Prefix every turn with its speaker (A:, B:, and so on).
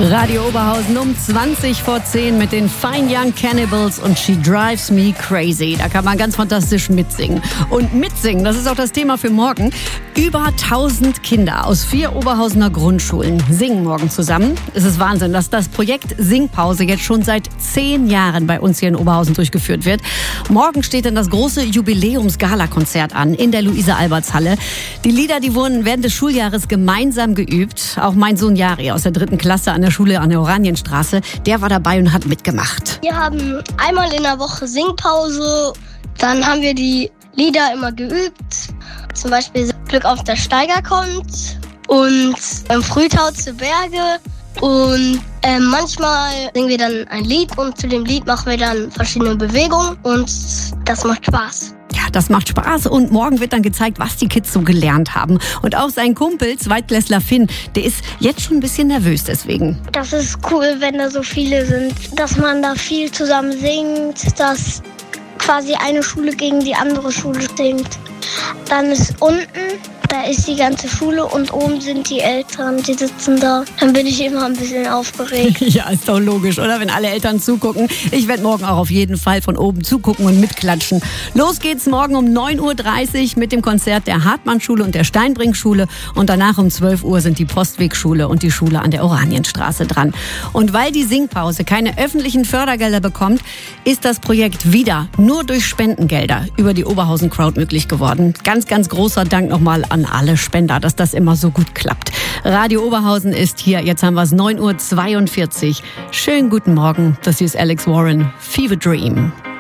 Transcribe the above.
A: Radio Oberhausen um 20:10 mit den Fine Young Cannibals und She Drives Me Crazy. Da kann man ganz fantastisch mitsingen. Und mitsingen, das ist auch das Thema für morgen. Über 1000 Kinder aus 4 Oberhausener Grundschulen singen morgen zusammen. Es ist Wahnsinn, dass das Projekt Singpause jetzt schon seit 10 Jahren bei uns hier in Oberhausen durchgeführt wird. Morgen steht dann das große Jubiläums-Gala-Konzert an in der Luise-Alberts-Halle. Die Lieder, die wurden während des Schuljahres gemeinsam geübt. Auch mein Sohn Jari aus der 3. Klasse an der Schule an der Oranienstraße, der war dabei und hat mitgemacht.
B: Wir haben einmal in der Woche Singpause, dann haben wir die Lieder immer geübt. Zum Beispiel Glück auf der Steiger kommt und Frühtau zu Berge. Und manchmal singen wir dann ein Lied und zu dem Lied machen wir dann verschiedene Bewegungen und das macht Spaß.
A: Ja, das macht Spaß und morgen wird dann gezeigt, was die Kids so gelernt haben. Und auch sein Kumpel, Zweitklässler Finn, der ist jetzt schon ein bisschen nervös deswegen.
B: Das ist cool, wenn da so viele sind, dass man da viel zusammen singt, dass quasi eine Schule gegen die andere Schule singt. Dann ist unten, da ist die ganze Schule und oben sind die Eltern, die sitzen da. Dann bin ich immer ein bisschen aufgeregt.
A: Ja, ist doch logisch, oder? Wenn alle Eltern zugucken. Ich werde morgen auch auf jeden Fall von oben zugucken und mitklatschen. Los geht's morgen um 9:30 Uhr mit dem Konzert der Hartmann-Schule und der Steinbrink-Schule. Und danach um 12 Uhr sind die Postweg-Schule und die Schule an der Oranienstraße dran. Und weil die Singpause keine öffentlichen Fördergelder bekommt, ist das Projekt wieder nur durch Spendengelder über die Oberhausen Crowd möglich geworden. Ganz, ganz großer Dank nochmal an alle Spender, dass das immer so gut klappt. Radio Oberhausen ist hier. Jetzt haben wir es 9:42 Uhr. Schönen guten Morgen. Das hier ist Alex Warren. Fever Dream.